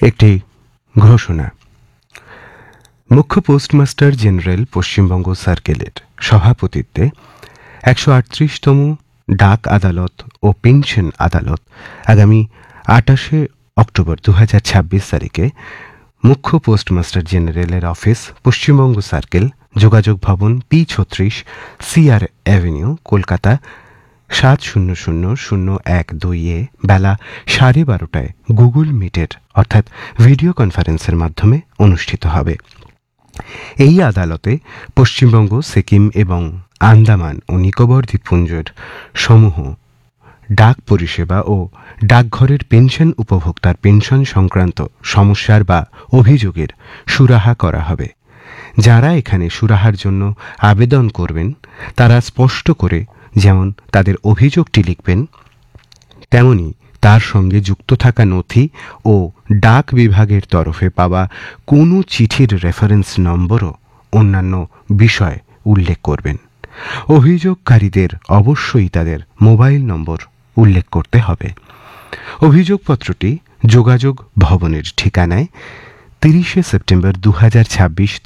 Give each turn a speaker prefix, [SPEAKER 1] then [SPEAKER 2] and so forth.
[SPEAKER 1] একটি ঘোষণা। মুখ্য পোস্টমাস্টার জেনারেল পশ্চিমবঙ্গ সার্কেলের সভাপতিত্বে 138তম ডাক আদালত ও পেনশন আদালত আগামী 28শে অক্টোবর 2026 তারিখে মুখ্য পোস্টমাস্টার জেনারেলের অফিস, পশ্চিমবঙ্গ সার্কেল, যোগাযোগ ভবন, P36, CR অ্যাভিনিউ, কলকাতা 700012 বেলা 12:30 গুগল মিটের অর্থাৎ ভিডিও কনফারেন্সের মাধ্যমে অনুষ্ঠিত হবে। এই আদালতে পশ্চিমবঙ্গ, সিকিম এবং আন্দামান ও নিকোবর দ্বীপপুঞ্জের সমূহ ডাক পরিষেবা ও ডাকঘরের পেনশন উপভোক্তার পেনশন সংক্রান্ত সমস্যার বা অভিযোগের সুরাহা করা হবে। যারা এখানে সুরাহার জন্য আবেদন করবেন তারা স্পষ্ট করে যেমন তাদের অভিযোগটি লিখবেন, তেমনি তার সঙ্গে যুক্ত থাকা নথি ও ডাক বিভাগের তরফে পাওয়া কোনো চিঠির রেফারেন্স নম্বরও অন্যান্য বিষয় উল্লেখ করবেন। অভিযোগকারীদের অবশ্যই তাদের মোবাইল নম্বর উল্লেখ করতে হবে। অভিযোগপত্রটি যোগাযোগ ভবনের ঠিকানায় 30শে সেপ্টেম্বর 2026